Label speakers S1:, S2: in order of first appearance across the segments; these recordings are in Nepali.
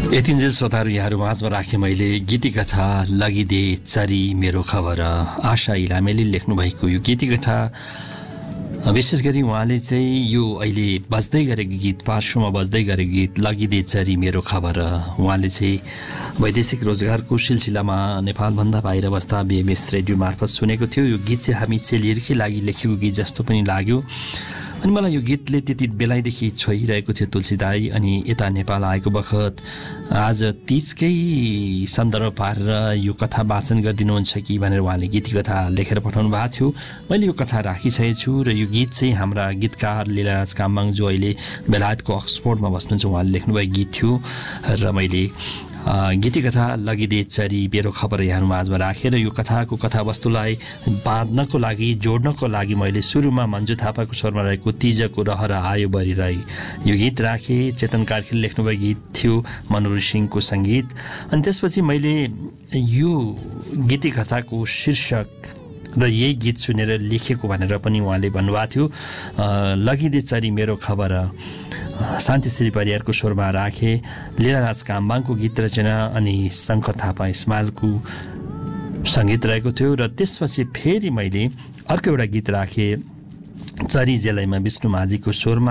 S1: यतिन्जेल श्रोताहरू यहाँहरू माझमा राखेँ मैले गीती कथा लगिदे चरी मेरो खबर। आशा इलामेले लेख्नुभएको यो गीती कथा विशेष गरी उहाँले चाहिँ यो अहिले बज्दै गरेको गीत, पार्श्वमा बज्दै गरेको गीत लगिदे चरी मेरो खबर, उहाँले चाहिँ वैदेशिक रोजगारको सिलसिलामा नेपालभन्दा बाहिर बस्दा BMS रेडियो मार्फत सुनेको थियो। यो गीत चाहिँ हामी चेलीहरूकै लागि लेखेको गीत जस्तो पनि लाग्यो। अनि मलाई यो गीतले त्यति बेलायदेखि छोइरहेको थियो तुलसी दाई। अनि यता नेपाल आएको बखत आज तीजकै सन्दर्भ पारेर यो कथा वाचन गरिदिनुहुन्छ कि भनेर उहाँले गीती कथा लेखेर पठाउनु भएको थियो। मैले यो कथा राखिसकेको छु र यो गीत चाहिँ हाम्रा गीतकार लीलाराज कामबाङ जो अहिले बेलायतको अक्सफोर्डमा बस्नुहुन्छ उहाँले लेख्नुभएको गीत थियो र मैले गीती कथा लगिदे चरी मेरो खबर यहाँ माझमा राखेर यो कथाको कथावस्तुलाई बाँध्नको लागि, जोड्नको लागि मैले सुरुमा मन्जु थापाको स्वरमा रहेको तिजको रहर आयो बरिरही यो गीत राखेँ। चेतन कार्कीले लेख्नुभएको गीत थियो, मनोहर सिंहको सङ्गीत। अनि त्यसपछि मैले यो गीती कथाको शीर्षक र यही गीत सुनेर लेखेको भनेर पनि उहाँले भन्नुभएको थियो। लगिदे चरी मेरो खबर शान्तिश्री परियारको स्वरमा राखे, लीलाराज कामबाङको गीत रचना अनि शङ्कर थापा इस्माइलको सङ्गीत रहेको थियो। र त्यसपछि फेरि मैले अर्को एउटा गीत राखेँ चरी जेलैमा विष्णु माझीको स्वरमा।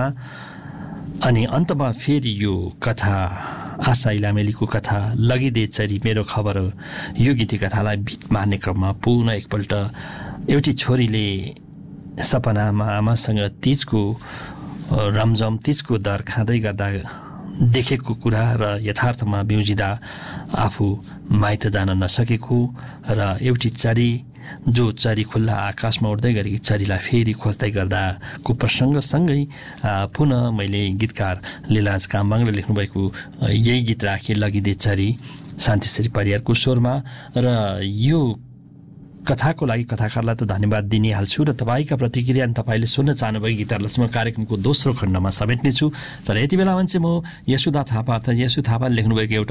S1: अनि अन्तमा फेरि यो कथा आशा इलामेलीको कथा लगिदे चरी मेरो खबर, यो गीती कथालाई बिट मार्ने क्रममा पुनः एकपल्ट एउटी छोरीले सपनामा आमासँग तीजको रमझम, तीजको दर खाँदै गर्दा देखेको कुरा र यथार्थमा बिउजिँदा आफू माइत जान नसकेको र एउटी चरी जो चरी खुल्ला आकाशमा उड्दै गरेकी चरीलाई फेरि खोज्दै गर्दाको प्रसङ्गसँगै पुनः मैले गीतकार लीलाराज कामबाङले लेख्नुभएको यही गीत राखेँ लगिदे चरी शान्तिश्री परियारको स्वरमा। र यो कथाको लागि कथाकारलाई त धन्यवाद दिइहाल्छु र तपाईँका प्रतिक्रिया अनि तपाईँले सुन्न चाहनुभएको गीतहरूलाई म कार्यक्रमको दोस्रो खण्डमा समेट्नेछु। तर यति बेलामा चाहिँ म यसुदा थापा लेख्नुभएको एउटा